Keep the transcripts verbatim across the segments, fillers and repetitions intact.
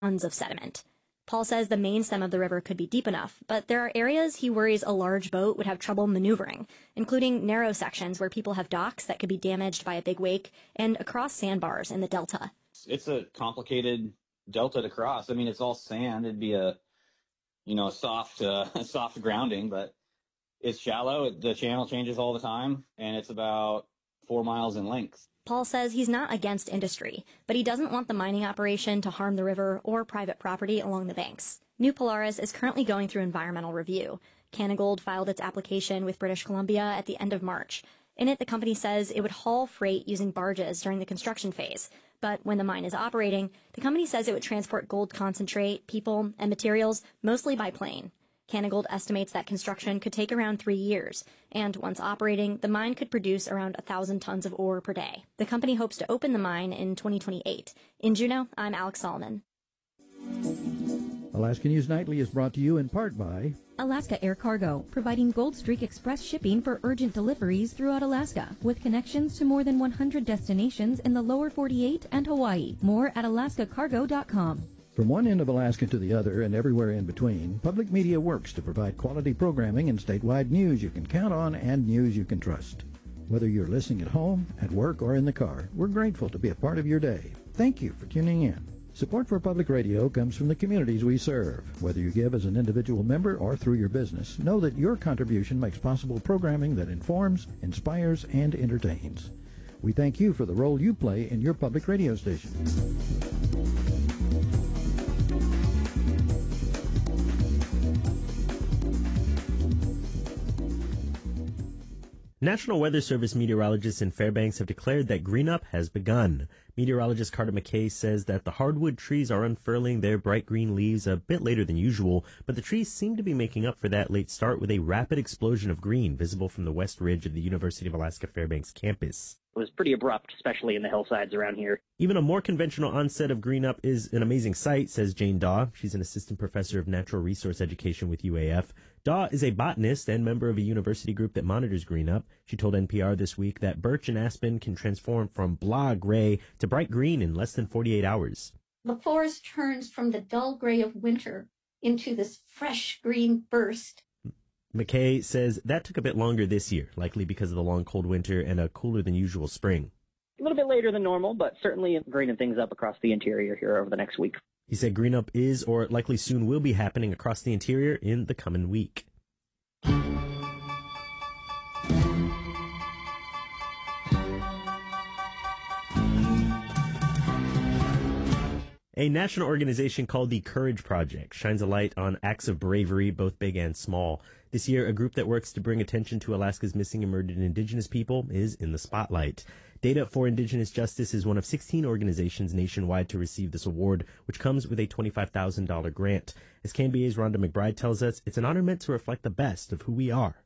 tons of sediment. Paul says the main stem of the river could be deep enough, but there are areas he worries a large boat would have trouble maneuvering, including narrow sections where people have docks that could be damaged by a big wake and across sandbars in the delta. It's a complicated delta to cross. I mean, it's all sand. It'd be a, you know, a soft, uh, soft grounding, but it's shallow. The channel changes all the time, and it's about four miles in length. Paul says he's not against industry, but he doesn't want the mining operation to harm the river or private property along the banks. New Polaris is currently going through environmental review. Cannagold filed its application with British Columbia at the end of March. In it, the company says it would haul freight using barges during the construction phase. But when the mine is operating, the company says it would transport gold concentrate, people, and materials mostly by plane. Cannagold estimates that construction could take around three years, and once operating, the mine could produce around one thousand tons of ore per day. The company hopes to open the mine in twenty twenty-eight. In Juneau, I'm Alex Solomon. Alaska News Nightly is brought to you in part by Alaska Air Cargo, providing Gold Streak Express shipping for urgent deliveries throughout Alaska, with connections to more than one hundred destinations in the lower forty-eight and Hawaii. More at alaska cargo dot com. From one end of Alaska to the other and everywhere in between, public media works to provide quality programming and statewide news you can count on and news you can trust. Whether you're listening at home, at work, or in the car, we're grateful to be a part of your day. Thank you for tuning in. Support for public radio comes from the communities we serve. Whether you give as an individual member or through your business, know that your contribution makes possible programming that informs, inspires, and entertains. We thank you for the role you play in your public radio station. National Weather Service meteorologists in Fairbanks have declared that green-up has begun. Meteorologist Carter McKay says that the hardwood trees are unfurling their bright green leaves a bit later than usual, but the trees seem to be making up for that late start with a rapid explosion of green visible from the west ridge of the University of Alaska Fairbanks campus. It was pretty abrupt, especially in the hillsides around here. Even a more conventional onset of green up is an amazing sight, says Jane Daw. She's an assistant professor of natural resource education with U A F. Daw is a botanist and member of a university group that monitors green up. She told N P R this week that birch and aspen can transform from blah gray to bright green in less than forty-eight hours. The forest turns from the dull gray of winter into this fresh green burst. McKay says that took a bit longer this year, likely because of the long cold winter and a cooler than usual spring. A little bit later than normal, but certainly greening things up across the interior here over the next week. He said green up is, or likely soon will be, happening across the interior in the coming week. A national organization called the Courage Project shines a light on acts of bravery, both big and small. This year, a group that works to bring attention to Alaska's missing and murdered Indigenous people is in the spotlight. Data for Indigenous Justice is one of sixteen organizations nationwide to receive this award, which comes with a twenty-five thousand dollars grant. As K N B A's Rhonda McBride tells us, it's an honor meant to reflect the best of who we are.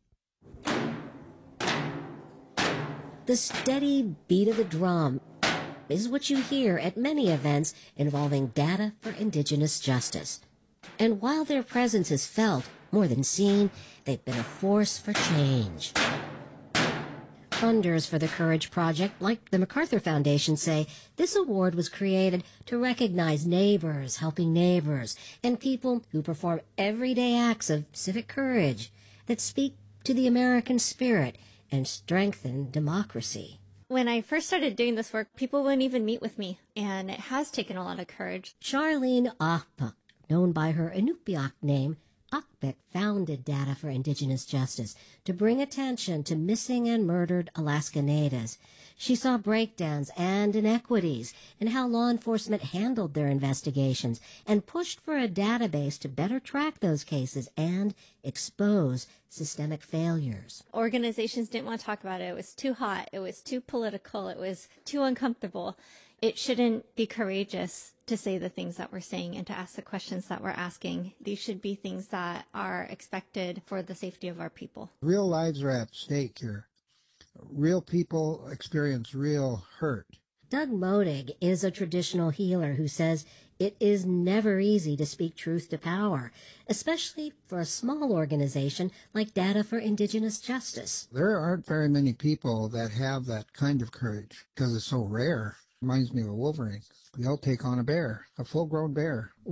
The steady beat of the drum is what you hear at many events involving data for Indigenous justice. And while their presence is felt more than seen, they've been a force for change. Funders for the Courage Project, like the MacArthur Foundation, say this award was created to recognize neighbors helping neighbors and people who perform everyday acts of civic courage that speak to the American spirit and strengthen democracy. When I first started doing this work, people wouldn't even meet with me, and it has taken a lot of courage. Charlene Ahpuk, known by her Inupiaq name, Ahpuk founded Data for Indigenous Justice to bring attention to missing and murdered Alaska Natives. She saw breakdowns and inequities in how law enforcement handled their investigations and pushed for a database to better track those cases and expose systemic failures. Organizations didn't want to talk about it. It was too hot. It was too political. It was too uncomfortable. It shouldn't be courageous to say the things that we're saying and to ask the questions that we're asking. These should be things that are expected for the safety of our people. Real lives are at stake here. Real people experience real hurt. Doug Modig is a traditional healer who says it is never easy to speak truth to power, especially for a small organization like Data for Indigenous Justice. There aren't very many people that have that kind of courage because it's so rare. Reminds me of Wolverine. They'll take on a bear, a full-grown bear.